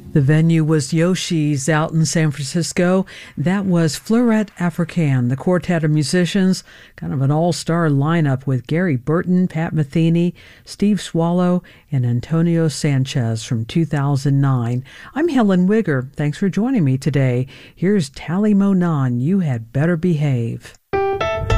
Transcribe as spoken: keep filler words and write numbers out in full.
The venue was Yoshi's out in San Francisco. That was Fleuret Africaine, the quartet of musicians, kind of an all-star lineup with Gary Burton, Pat Metheny, Steve Swallow, and Antonio Sanchez from two thousand nine. I'm Helen Wigger. Thanks for joining me today. Here's Tally Monan, You Had Better Behave.